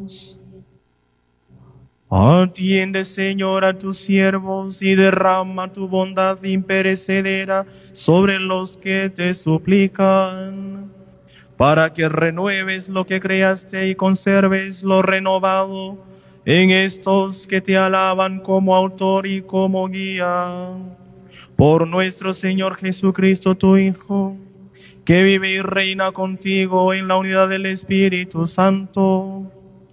Atiende, Señor, a tus siervos y derrama tu bondad imperecedera sobre los que te suplican, para que renueves lo que creaste y conserves lo renovado en estos que te alaban como autor y como guía. Por nuestro Señor Jesucristo, tu Hijo, que vive y reina contigo en la unidad del Espíritu Santo,